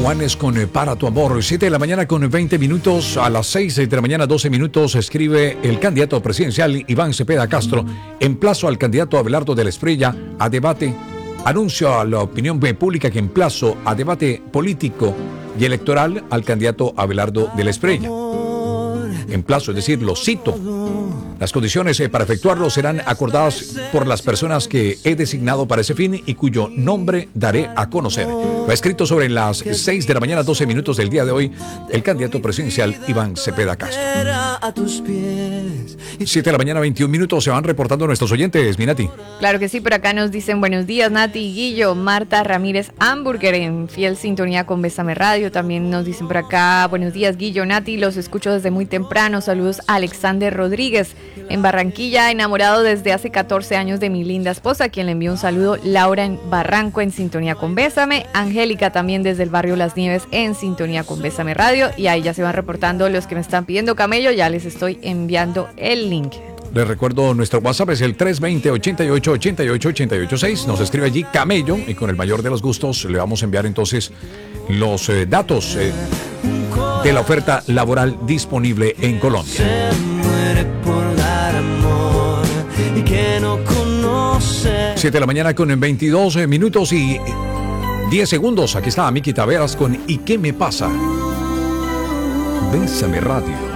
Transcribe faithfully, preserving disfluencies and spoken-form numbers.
Juanes con eh, Para tu amor. siete de la mañana con veinte minutos. A las seis de la mañana, doce minutos, escribe el candidato presidencial Iván Cepeda Castro. Emplazo al candidato Abelardo de la Espriella a debate. Anuncio a la opinión pública que emplazo a debate político y electoral al candidato Abelardo de la Espriella. Emplazo, es decir, lo cito. Las condiciones eh, para efectuarlo serán acordadas por las personas que he designado para ese fin y cuyo nombre daré a conocer. Lo ha escrito sobre las seis de la mañana, doce minutos del día de hoy, el candidato presidencial Iván Cepeda Castro. siete de la mañana, veintiún minutos, se van reportando nuestros oyentes, mi Nati. Claro que sí, por acá nos dicen buenos días, Nati y Guillo. Marta Ramírez Hamburger en fiel sintonía con Bésame Radio. También nos dicen por acá, buenos días, Guillo, Nati, los escucho desde muy temprano. Saludos a Alexander Rodríguez en Barranquilla, enamorado desde hace catorce años de mi linda esposa, a quien le envío un saludo. Laura en Barranco en sintonía con Bésame. Angélica también desde el barrio Las Nieves en sintonía con Bésame Radio. Y ahí ya se van reportando los que me están pidiendo camello, ya les estoy enviando el link. Les recuerdo, nuestro WhatsApp es el tres veinte, ochenta y ocho, ochenta y ocho, ochenta y ocho seis. Nos escribe allí camello y con el mayor de los gustos le vamos a enviar entonces los eh, datos eh, de la oferta laboral disponible en Colombia. siete de la mañana con veintidós minutos y diez segundos. Aquí está Miki Taveras con ¿Y qué me pasa? Bésame Radio.